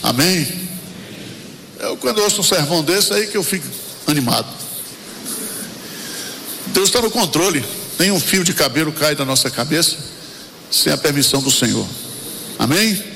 Amém? Quando eu ouço um sermão desse aí que eu fico animado. Deus está no controle. Nenhum fio de cabelo cai da nossa cabeça sem a permissão do Senhor. Amém?